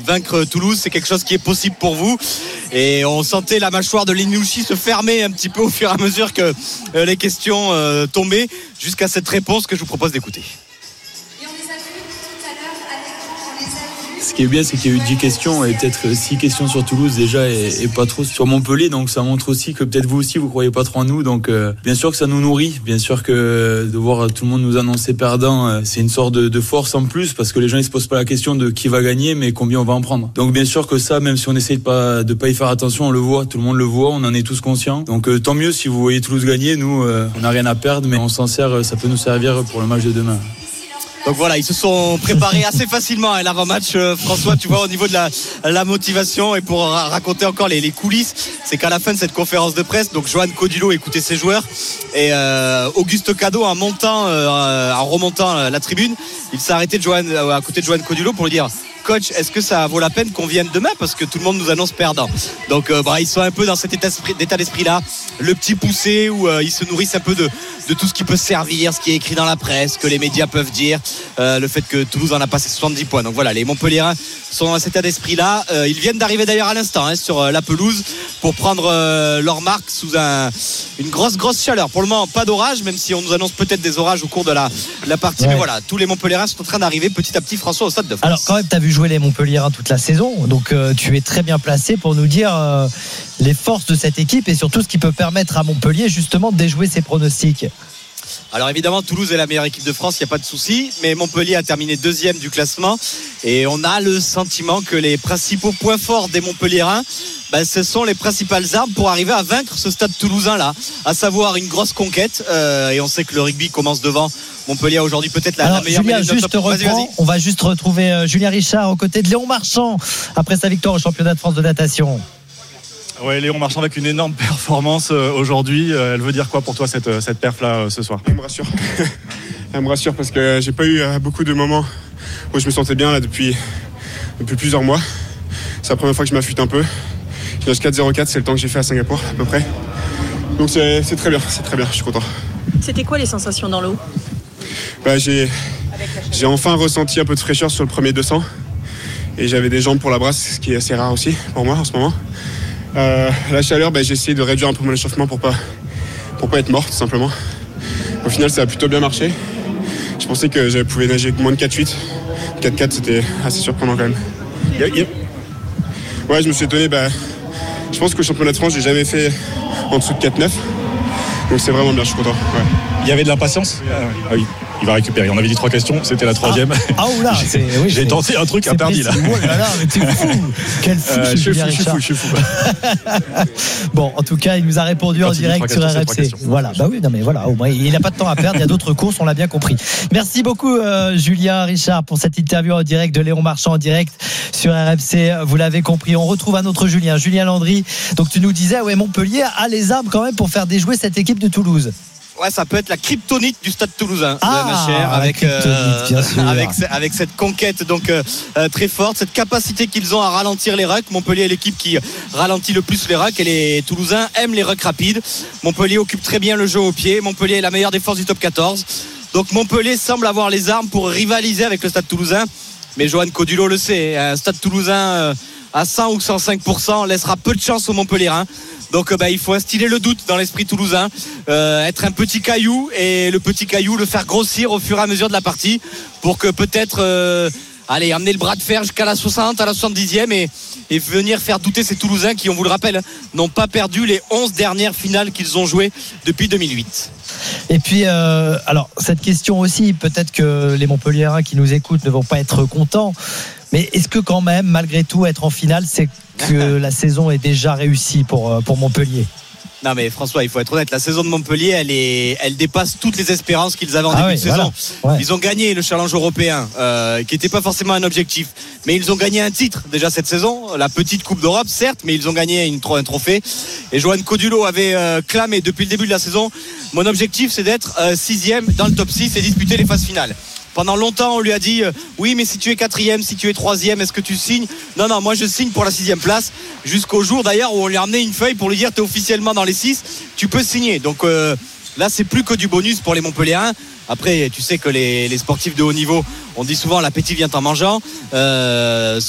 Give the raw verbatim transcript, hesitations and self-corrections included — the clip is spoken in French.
vaincre Toulouse, c'est quelque chose qui est possible pour vous. Et on sentait la mâchoire de Linouchi se fermer un petit peu au fur et à mesure que euh, les questions euh, tombaient, jusqu'à cette réponse que je vous propose d'écouter. Ce qui est bien, c'est qu'il y a eu dix questions et peut-être six questions sur Toulouse déjà et, et pas trop sur Montpellier. Donc ça montre aussi que peut-être vous aussi, vous croyez pas trop en nous. Donc euh, bien sûr que ça nous nourrit. Bien sûr que de voir tout le monde nous annoncer perdant, euh, c'est une sorte de, de force en plus parce que les gens ils se posent pas la question de qui va gagner, mais combien on va en prendre. Donc bien sûr que ça, même si on essaye de pas de pas y faire attention, on le voit. Tout le monde le voit. On en est tous conscients. Donc euh, tant mieux si vous voyez Toulouse gagner. Nous, euh, on n'a rien à perdre, mais on s'en sert. Ça peut nous servir pour le match de demain. Donc voilà, ils se sont préparés assez facilement à l'avant-match. Euh, François, tu vois, au niveau de la, la motivation, et pour ra- raconter encore les, les coulisses, c'est qu'à la fin de cette conférence de presse, donc Johan Codulot écoutait ses joueurs et euh, Auguste Cadot, en montant, euh, en remontant la tribune, il s'est arrêté de Johan, euh, à côté de Johan Codulot pour lui dire: coach, est-ce que ça vaut la peine qu'on vienne demain parce que tout le monde nous annonce perdant. Donc euh, bah, ils sont un peu dans cet état, d'état d'esprit là, le petit poussé où euh, ils se nourrissent un peu de, de tout ce qui peut servir, ce qui est écrit dans la presse, que les médias peuvent dire, euh, le fait que Toulouse en a passé soixante-dix points. Donc voilà, les Montpelliérains sont dans cet état d'esprit là. Euh, ils viennent d'arriver d'ailleurs à l'instant hein, sur euh, la pelouse pour prendre euh, leur marque sous un, une grosse grosse chaleur. Pour le moment pas d'orage, même si on nous annonce peut-être des orages au cours de la, la partie. Ouais. Mais voilà, tous les Montpelliérains sont en train d'arriver petit à petit, François, au Stade de France. Alors quand même, t'as vu jouer les Montpelliérains toute la saison, donc euh, tu es très bien placé pour nous dire euh, les forces de cette équipe et surtout ce qui peut permettre à Montpellier justement de déjouer ses pronostics. Alors évidemment, Toulouse est la meilleure équipe de France, il n'y a pas de souci, mais Montpellier a terminé deuxième du classement et on a le sentiment que les principaux points forts des Montpelliérains, ben, ce sont les principales armes pour arriver à vaincre ce stade toulousain là, à savoir une grosse conquête, euh, et on sait que le rugby commence devant. Montpellier a aujourd'hui peut-être la, Alors, la meilleure Julien, juste top. Vas-y, vas-y. On va juste retrouver euh, Julien Richard aux côtés de Léon Marchand après sa victoire au championnat de France de natation. Ouais, Léon Marchand avec une énorme performance euh, aujourd'hui. Euh, elle veut dire quoi pour toi cette, cette perf là euh, ce soir? Elle me rassure. Elle me rassure parce que j'ai pas eu euh, beaucoup de moments où je me sentais bien là depuis, depuis plusieurs mois. C'est la première fois que je m'affûte un peu. Je nage quatre zéro quatre, c'est le temps que j'ai fait à Singapour à peu près. Donc c'est, c'est très bien, c'est très bien, je suis content. C'était quoi les sensations dans l'eau? bah, j'ai, j'ai enfin ressenti un peu de fraîcheur sur le premier deux cents. Et j'avais des jambes pour la brasse, ce qui est assez rare aussi pour moi en ce moment. Euh, la chaleur, bah, j'ai essayé de réduire un peu mon échauffement pour pas, pour pas être mort tout simplement. Au final ça a plutôt bien marché. Je pensais que je pouvais nager avec moins de quatre huit. quatre quatre c'était assez surprenant quand même. Yeah, yeah. Ouais, je me suis étonné, bah, je pense qu'au championnat de France j'ai jamais fait en dessous de quatre neuf. Donc c'est vraiment bien, je suis content. Ouais. Il y avait de l'impatience? Ah oui, il va récupérer. On avait dit trois questions, c'était la troisième. Ah, ah oula, j'ai, c'est, oui, j'ai c'est, tenté un truc interdit là. Oh là là, mais t'es fou. Quel fou, euh, je suis fou, je suis fou, je suis fou. Bon, en tout cas, il nous a répondu Quand en direct sur R F C. Voilà, bah oui, non mais voilà, au moins, il n'a pas de temps à perdre. Il y a d'autres courses, on l'a bien compris. Merci beaucoup, euh, Julien Richard, pour cette interview en direct de Léon Marchand en direct sur R F C. Vous l'avez compris. On retrouve un autre Julien, Julien Landry. Donc tu nous disais, ouais, Montpellier a les armes quand même pour faire déjouer cette équipe de Toulouse. Ouais, ça peut être la kryptonite du stade toulousain, ah, ma chère, avec, euh, bien sûr. avec, avec cette conquête donc euh, très forte, cette capacité qu'ils ont à ralentir les rucks. Montpellier est l'équipe qui ralentit le plus les rucks et les Toulousains aiment les rucks rapides. Montpellier occupe très bien le jeu au pied. Montpellier est la meilleure défense du top quatorze. Donc Montpellier semble avoir les armes pour rivaliser avec le stade toulousain. Mais Johan Codulot le sait, un stade toulousain euh, à cent ou cent cinq pour cent laissera peu de chance aux Montpelliérains. Donc bah, il faut instiller le doute dans l'esprit toulousain, euh, être un petit caillou et le petit caillou le faire grossir au fur et à mesure de la partie pour que peut-être euh, allez, amener le bras de fer jusqu'à la soixante, à la soixante-dixième et, et venir faire douter ces Toulousains qui, on vous le rappelle, n'ont pas perdu les onze dernières finales qu'ils ont jouées depuis deux mille huit. Et puis, euh, alors cette question aussi, peut-être que les Montpelliérains qui nous écoutent ne vont pas être contents, mais est-ce que quand même, malgré tout, être en finale, c'est que la saison est déjà réussie pour, pour Montpellier? Non mais François, il faut être honnête, la saison de Montpellier elle, est, elle dépasse toutes les espérances qu'ils avaient en ah début oui, de saison. Voilà. Ouais. Ils ont gagné le challenge européen euh, qui n'était pas forcément un objectif, mais ils ont gagné un titre déjà cette saison, la petite Coupe d'Europe certes, mais ils ont gagné une, un trophée. Et Johan Codulot avait euh, clamé depuis le début de la saison: mon objectif c'est d'être euh, sixième dans le top six et disputer les phases finales. Pendant longtemps, on lui a dit euh, oui, mais si tu es quatrième, si tu es troisième, est-ce que tu signes? Non, non, moi je signe pour la sixième place. Jusqu'au jour d'ailleurs où on lui a amené une feuille pour lui dire t'es officiellement dans les six, tu peux signer. Donc euh, là, c'est plus que du bonus pour les Montpelliérains. Après, tu sais que les, les sportifs de haut niveau, on dit souvent l'appétit vient en mangeant. Euh,